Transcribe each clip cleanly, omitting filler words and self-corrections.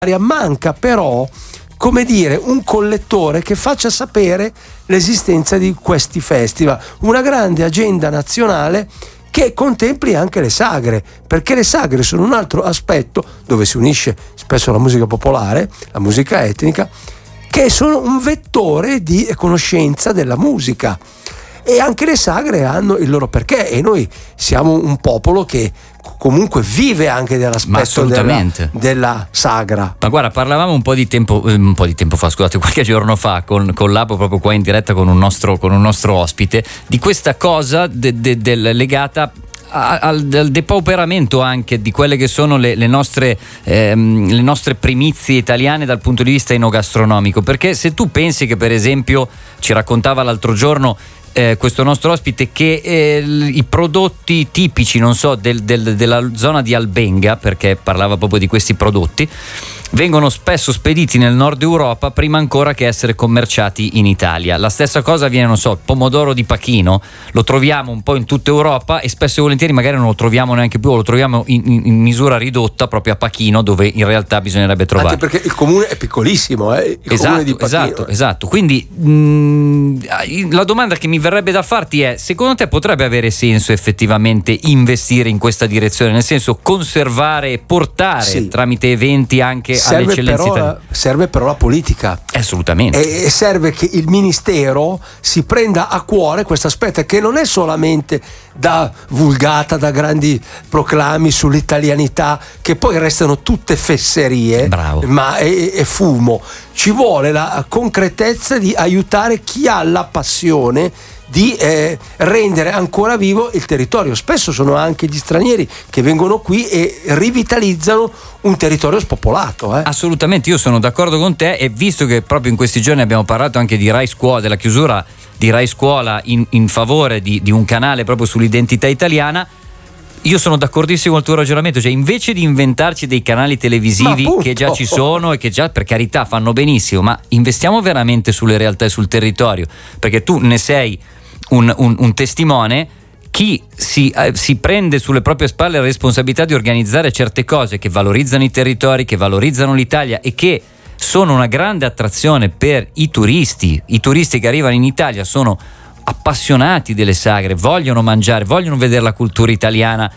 manca però, come dire, un collettore che faccia sapere l'esistenza di questi festival, una grande agenda nazionale che contempli anche le sagre, perché le sagre sono un altro aspetto dove si unisce spesso la musica popolare, la musica etnica, che sono un vettore di conoscenza della musica. E anche le sagre hanno il loro perché, e noi siamo un popolo che comunque vive anche dell'aspetto della sagra. Ma guarda, parlavamo un po' di tempo fa, scusate, qualche giorno fa con Lapo, proprio qua in diretta con un nostro ospite, di questa cosa legata al depauperamento anche di quelle che sono le nostre primizie italiane dal punto di vista enogastronomico, perché se tu pensi che, per esempio, ci raccontava l'altro giorno questo nostro ospite che i prodotti tipici, non so, della zona di Albenga, perché parlava proprio di questi prodotti, vengono spesso spediti nel nord Europa prima ancora che essere commerciati in Italia. La stessa cosa avviene, non so, il pomodoro di Pachino lo troviamo un po' in tutta Europa e spesso e volentieri magari non lo troviamo neanche più, o lo troviamo in misura ridotta proprio a Pachino, dove in realtà bisognerebbe trovare. Anche perché il comune è piccolissimo, comune di Pachino. Esatto. Quindi la domanda che mi verrebbe da farti è: secondo te potrebbe avere senso effettivamente investire in questa direzione, nel senso conservare e portare tramite eventi anche alle eccellenze italiane? Serve però la politica. Assolutamente. E serve che il ministero si prenda a cuore questo aspetto, che non è solamente da vulgata, da grandi proclami sull'italianità, che poi restano tutte fesserie. Bravo. Ma è fumo. Ci vuole la concretezza di aiutare chi ha la passione di rendere ancora vivo il territorio. Spesso sono anche gli stranieri che vengono qui e rivitalizzano un territorio spopolato. Assolutamente, io sono d'accordo con te, e visto che proprio in questi giorni abbiamo parlato anche di Rai Scuola, della chiusura di Rai Scuola in favore di un canale proprio sull'identità italiana, io sono d'accordissimo col tuo ragionamento, cioè invece di inventarci dei canali televisivi che già ci sono e che già per carità fanno benissimo, ma investiamo veramente sulle realtà e sul territorio, perché tu ne sei un testimone. Chi si prende sulle proprie spalle la responsabilità di organizzare certe cose che valorizzano i territori, che valorizzano l'Italia e che sono una grande attrazione per i turisti che arrivano in Italia, sono appassionati delle sagre, vogliono mangiare, vogliono vedere la cultura italiana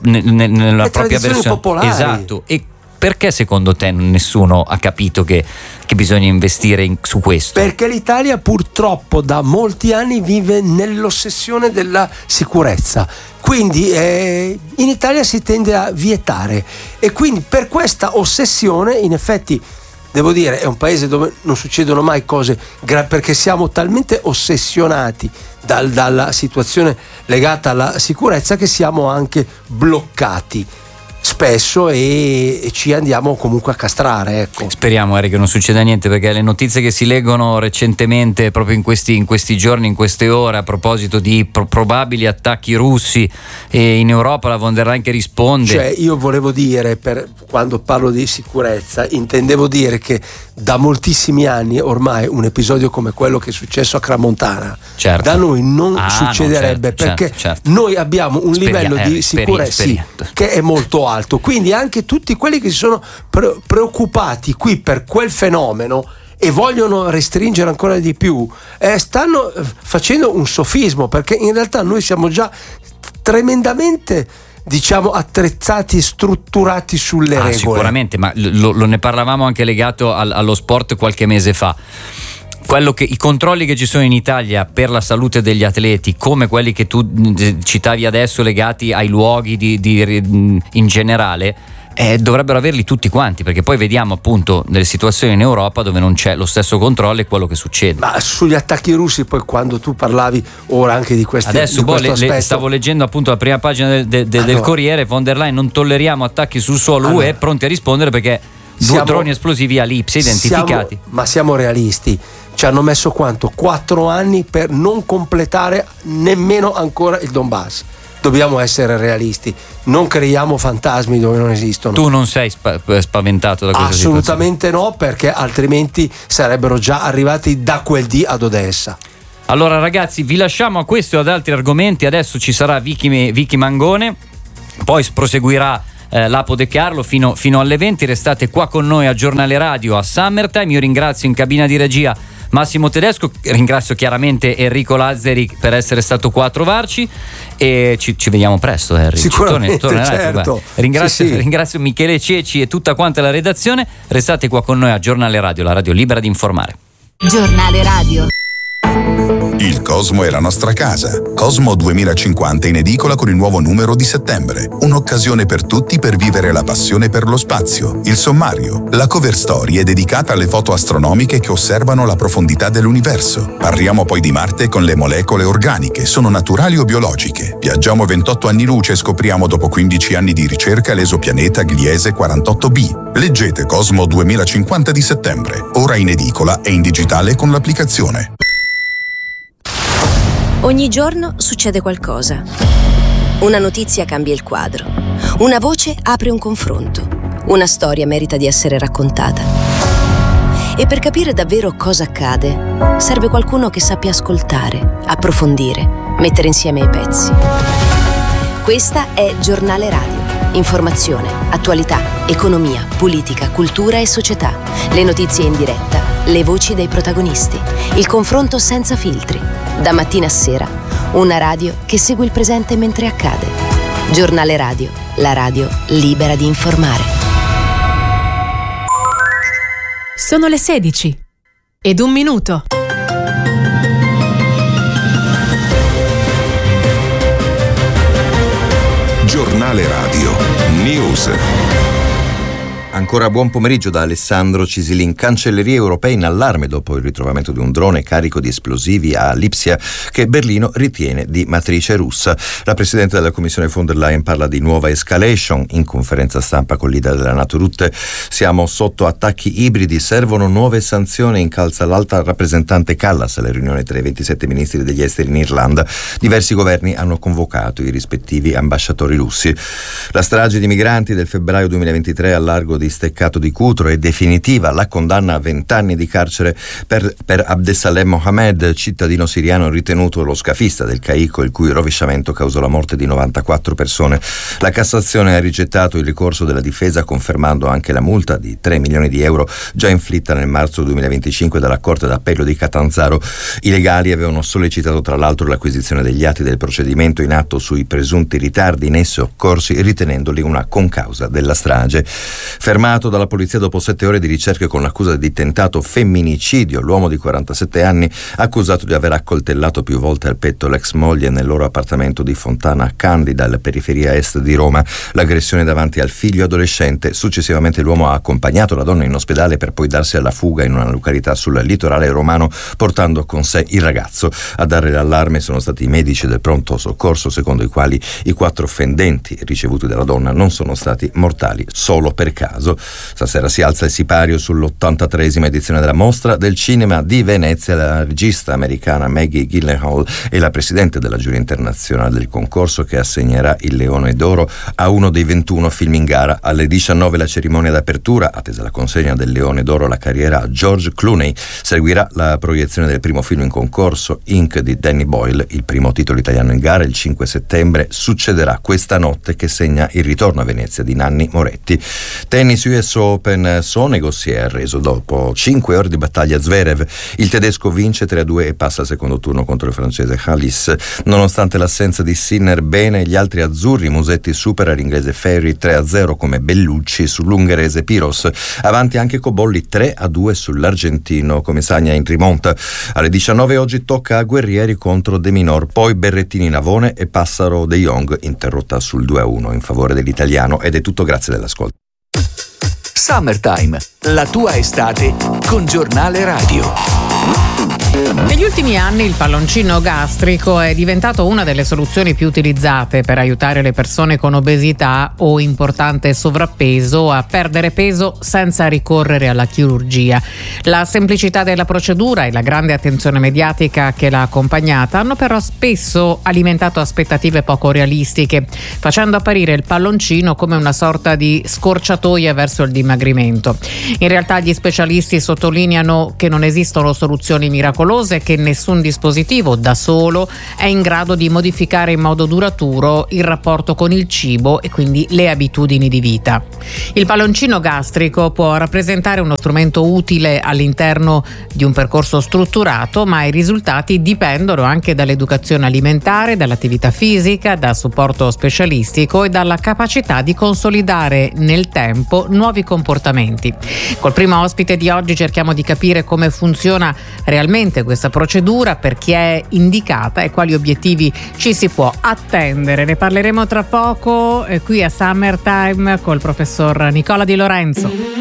nella propria versione popolari. Esatto. E perché secondo te nessuno ha capito che bisogna investire su questo? Perché l'Italia purtroppo da molti anni vive nell'ossessione della sicurezza, quindi in Italia si tende a vietare, e quindi per questa ossessione, in effetti devo dire, è un paese dove non succedono mai cose perché siamo talmente ossessionati dalla situazione legata alla sicurezza che siamo anche bloccati spesso e ci andiamo comunque a castrare, ecco. Speriamo, Eric, che non succeda niente, perché le notizie che si leggono recentemente proprio in questi giorni, in queste ore, a proposito di probabili attacchi russi in Europa, la von der Leyen che risponde. Cioè, io volevo dire, quando parlo di sicurezza, intendevo dire che da moltissimi anni ormai un episodio come quello che è successo a Cramontana da noi non succederebbe, perché noi abbiamo un livello di sicurezza che è molto alto, quindi anche tutti quelli che si sono preoccupati qui per quel fenomeno e vogliono restringere ancora di più stanno facendo un sofismo, perché in realtà noi siamo già tremendamente, diciamo, attrezzati e strutturati sulle regole. Sicuramente, ma ne parlavamo anche legato allo sport qualche mese fa. I controlli che ci sono in Italia per la salute degli atleti, come quelli che tu citavi adesso legati ai luoghi in generale, dovrebbero averli tutti quanti, perché poi vediamo appunto delle situazioni in Europa dove non c'è lo stesso controllo e quello che succede. Ma sugli attacchi russi, poi quando tu parlavi ora anche di questi adesso stavo leggendo appunto la prima pagina del Corriere, von der Leyen: non tolleriamo attacchi sul suolo UE, pronti a rispondere perché due droni esplosivi a Lipsia identificati. Ma siamo realisti, ci hanno messo 4 anni per non completare nemmeno ancora il Donbass. Dobbiamo essere realisti, non creiamo fantasmi dove non esistono. Tu non sei spaventato da questa Assolutamente situazione? No, perché altrimenti sarebbero già arrivati da quel dì ad Odessa. Allora ragazzi, vi lasciamo a questo e ad altri argomenti. Adesso ci sarà Vicky Mangone, poi proseguirà Lapo De Carlo fino alle 20. Restate qua con noi a Giornale Radio a Summertime. Io ringrazio in cabina di regia Massimo Tedesco, ringrazio chiaramente Enrico Lazzari per essere stato qua a trovarci e ci vediamo presto, Henry. Sicuramente, certo. Ringrazio Michele Ceci e tutta quanta la redazione. Restate qua con noi a Giornale Radio, la radio libera di informare. Giornale Radio. Il Cosmo è la nostra casa. Cosmo 2050 in edicola con il nuovo numero di settembre. Un'occasione per tutti per vivere la passione per lo spazio. Il sommario. La cover story è dedicata alle foto astronomiche che osservano la profondità dell'universo. Parliamo poi di Marte con le molecole organiche. Sono naturali o biologiche? Viaggiamo 28 anni luce e scopriamo dopo 15 anni di ricerca l'esopianeta Gliese 48b. Leggete Cosmo 2050 di settembre. Ora in edicola e in digitale con l'applicazione. Ogni giorno succede qualcosa. Una notizia cambia il quadro. Una voce apre un confronto. Una storia merita di essere raccontata. E per capire davvero cosa accade, serve qualcuno che sappia ascoltare, approfondire, mettere insieme i pezzi. Questa è Giornale Radio. Informazione, attualità, economia, politica, cultura e società. Le notizie in diretta, le voci dei protagonisti. Il confronto senza filtri. Da mattina a sera, una radio che segue il presente mentre accade. Giornale Radio, la radio libera di informare. Sono le 16 ed 1 minuto. Giornale Radio News. Ancora buon pomeriggio da Alessandro Cisilin. Cancellerie europee in allarme dopo il ritrovamento di un drone carico di esplosivi a Lipsia che Berlino ritiene di matrice russa. La Presidente della Commissione von der Leyen parla di nuova escalation in conferenza stampa con leader della NATO Rutte. Siamo sotto attacchi ibridi, servono nuove sanzioni, incalza l'alta rappresentante Callas alla riunione tra i 27 ministri degli esteri in Irlanda. Diversi governi hanno convocato i rispettivi ambasciatori russi. La strage di migranti del febbraio 2023 al largo di Steccato di Cutro è definitiva. La condanna a 20 anni di carcere per Abdesalem Mohamed, cittadino siriano ritenuto lo scafista del Caicco, il cui rovesciamento causò la morte di 94 persone. La Cassazione ha rigettato il ricorso della difesa, confermando anche la multa di 3 milioni di euro già inflitta nel marzo 2025 dalla Corte d'Appello di Catanzaro. I legali avevano sollecitato tra l'altro l'acquisizione degli atti del procedimento in atto sui presunti ritardi in esso occorsi, ritenendoli una concausa della strage. Fermato dalla polizia dopo 7 ore di ricerche con l'accusa di tentato femminicidio, l'uomo di 47 anni, accusato di aver accoltellato più volte al petto l'ex moglie nel loro appartamento di Fontana Candida, alla periferia est di Roma. L'aggressione davanti al figlio adolescente. Successivamente l'uomo ha accompagnato la donna in ospedale per poi darsi alla fuga in una località sul litorale romano, portando con sé il ragazzo. A dare l'allarme sono stati i medici del pronto soccorso, secondo i quali i 4 fendenti ricevuti dalla donna non sono stati mortali solo per caso. Stasera si alza il sipario sull'83esima edizione della Mostra del Cinema di Venezia. La regista americana Maggie Gyllenhaal è la presidente della giuria internazionale del concorso, che assegnerà il Leone d'Oro a uno dei 21 film in gara. Alle 19 la cerimonia d'apertura, attesa la consegna del Leone d'Oro alla carriera a George Clooney. Seguirà la proiezione del primo film in concorso, Inc. di Danny Boyle, il primo titolo italiano in gara, il 5 settembre. Succederà Questa notte, che segna il ritorno a Venezia di Nanni Moretti. Tennis US Open, Sonego si è arreso dopo 5 ore di battaglia Zverev. Il tedesco vince 3-2 e passa al secondo turno contro il francese Hallis. Nonostante l'assenza di Sinner, bene gli altri azzurri. Musetti supera l'inglese Ferry 3-0 come Bellucci sull'ungherese Piros. Avanti anche Cobolli 3-2 sull'argentino Comesaña in rimonta. Alle 19 oggi tocca a Guerrieri contro De Minor, poi Berrettini Navone e Passaro De Jong, interrotta sul 2-1 in favore dell'italiano. Ed è tutto, grazie dell'ascolto. Summertime, la tua estate con Giornale Radio. Negli ultimi anni il palloncino gastrico è diventato una delle soluzioni più utilizzate per aiutare le persone con obesità o importante sovrappeso a perdere peso senza ricorrere alla chirurgia. La semplicità della procedura e la grande attenzione mediatica che l'ha accompagnata hanno però spesso alimentato aspettative poco realistiche, facendo apparire il palloncino come una sorta di scorciatoia verso il dimagrimento. In realtà gli specialisti sottolineano che non esistono soluzioni miracolose pericolose che nessun dispositivo da solo è in grado di modificare in modo duraturo il rapporto con il cibo e quindi le abitudini di vita. Il palloncino gastrico può rappresentare uno strumento utile all'interno di un percorso strutturato, ma i risultati dipendono anche dall'educazione alimentare, dall'attività fisica, dal supporto specialistico e dalla capacità di consolidare nel tempo nuovi comportamenti. Col primo ospite di oggi cerchiamo di capire come funziona realmente questa procedura, per chi è indicata e quali obiettivi ci si può attendere. Ne parleremo tra poco qui a Summertime col professor Nicola Di Lorenzo.